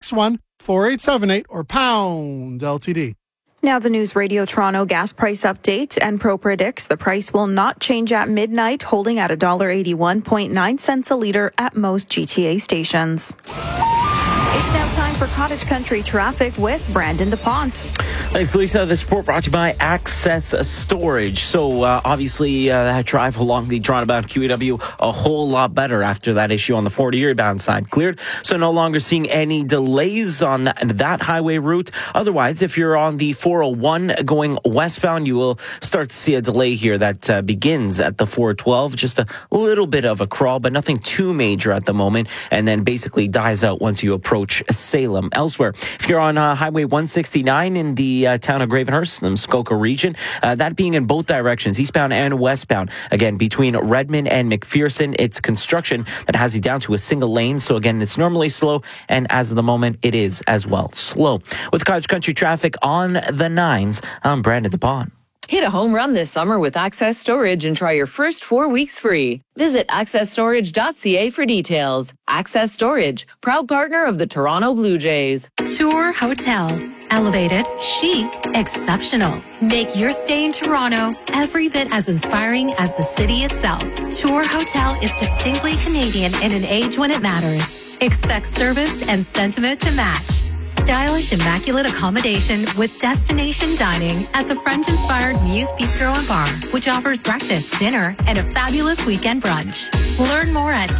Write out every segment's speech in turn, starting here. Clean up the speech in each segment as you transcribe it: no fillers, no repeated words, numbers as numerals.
761-4878 or pound LTD. Now the News Radio Toronto gas price update. Enpro predicts the price will not change at midnight, holding at $1.81.9 a litre at most GTA stations. It's now time for Cottage Country traffic with Brandon DuPont. Thanks, Lisa. This report brought to you by Access Storage. So obviously, that drive along the Toronto-bound QEW a whole lot better after that issue on the 40-bound side cleared. So no longer seeing any delays on that highway route. Otherwise, if you're on the 401 going westbound, you will start to see a delay here that begins at the 412. Just a little bit of a crawl, but nothing too major at the moment, and then basically dies out once you approach Salem. Elsewhere, if you're on Highway 169 in the town of Gravenhurst, the Muskoka region, that being in both directions, eastbound and westbound. Again, between Redmond and McPherson, it's construction that has you down to a single lane. So again, it's normally slow, and as of the moment, it is as well slow. With Cottage Country traffic on the 9s, I'm Brandon DuPont. Hit a home run this summer with Access Storage and try your first 4 weeks free. Visit accessstorage.ca for details. Access Storage, proud partner of the Toronto Blue Jays. Tour Hotel. Elevated, chic, exceptional. Make your stay in Toronto every bit as inspiring as the city itself. Tour Hotel is distinctly Canadian in an age when it matters. Expect service and sentiment to match. Stylish, immaculate accommodation with destination dining at the French-inspired Muse Bistro and Bar, which offers breakfast, dinner, and a fabulous weekend brunch. Learn more at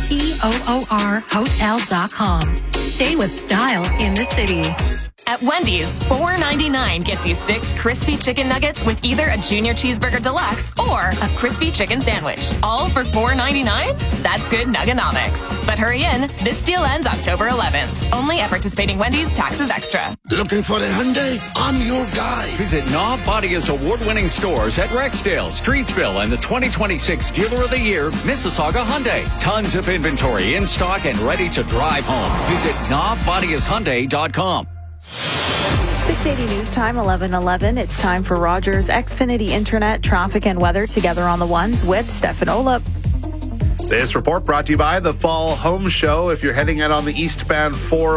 toorhotel.com. Stay with style in the city. At Wendy's, $4.99 gets you 6 crispy chicken nuggets with either a Junior Cheeseburger Deluxe or a crispy chicken sandwich. All for $4.99? That's good nuggenomics. But hurry in, this deal ends October 11th. Only at participating Wendy's, taxes extra. Looking for a Hyundai? I'm your guy. Visit Knob Bodia's award-winning stores at Rexdale, Streetsville, and the 2026 Dealer of the Year, Mississauga Hyundai. Tons of inventory in stock and ready to drive home. Visit knobbodiashyundai.com. 680 News Time, 11:11. It's time for Rogers Xfinity Internet, traffic and weather together on the ones with Stefan Olop. This report brought to you by the Fall Home Show. If you're heading out on the eastbound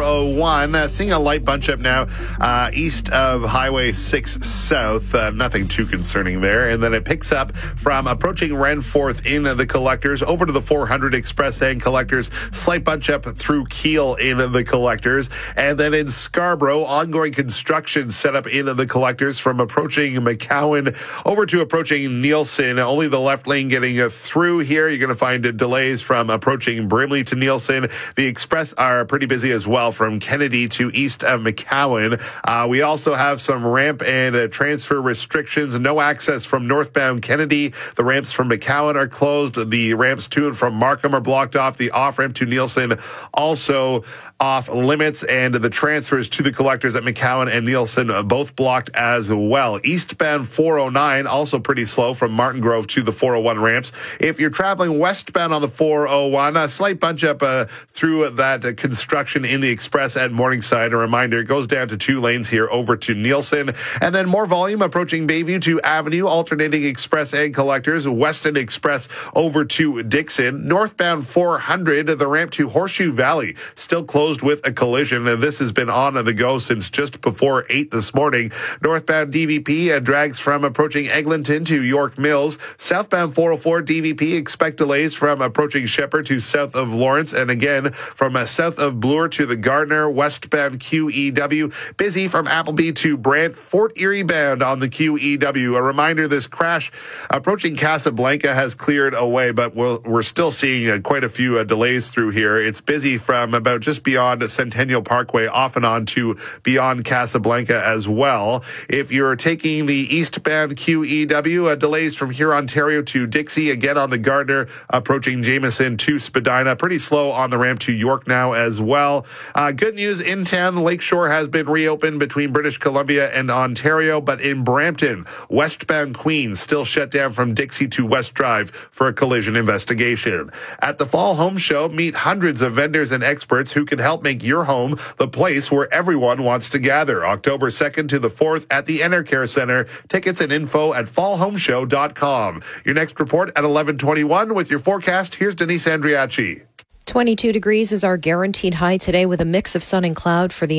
401, seeing a light bunch up now east of Highway 6 South. Nothing too concerning there. And then it picks up from approaching Renforth in the collectors over to the 400 Express and collectors. Slight bunch up through Kiel in the collectors. And then in Scarborough, ongoing construction set up in the collectors from approaching McCowan over to approaching Nielsen. Only the left lane getting through here. You're going to find delays from approaching Brimley to Nielsen. The Express are pretty busy as well from Kennedy to east of McCowan. We also have some ramp and transfer restrictions. No access from northbound Kennedy. The ramps from McCowan are closed. The ramps to and from Markham are blocked off. The off-ramp to Nielsen also off limits, and the transfers to the collectors at McCowan and Nielsen both blocked as well. Eastbound 409 also pretty slow from Martin Grove to the 401 ramps. If you're traveling westbound on the 401, a slight bunch up through that construction in the Express at Morningside. A reminder, it goes down to 2 lanes here over to Nielsen. And then more volume approaching Bayview to Avenue, alternating Express and collectors. Weston Express over to Dixon. Northbound 400, the ramp to Horseshoe Valley, still closed with a collision. And this has been on the go since just before 8 this morning. Northbound DVP drags from approaching Eglinton to York Mills. Southbound 404 DVP expect delays from approaching Shepherd to south of Lawrence, and again from south of Bloor to the Gardner. Westbound QEW busy from Appleby to Brant. Fort Erie bound on the QEW. A reminder, this crash approaching Casablanca has cleared away, but we're still seeing quite a few delays through here. It's busy from about just beyond Centennial Parkway off and on to beyond Casablanca as well. If you're taking the eastbound QEW, delays from here Ontario to Dixie, again on the Gardner, approaching Jameson to Spadina. Pretty slow on the ramp to York now as well. Good news in town, Lakeshore has been reopened between British Columbia and Ontario, but in Brampton, westbound Queens still shut down from Dixie to West Drive for a collision investigation. At the Fall Home Show, meet hundreds of vendors and experts who can help make your home the place where everyone wants to gather. October 2nd to the 4th at the Enercare Center. Tickets and info at fallhomeshow.com. Your next report at 11:21 with your forecast. Here's Denise Andriachi. 22 degrees is our guaranteed high today with a mix of sun and cloud for the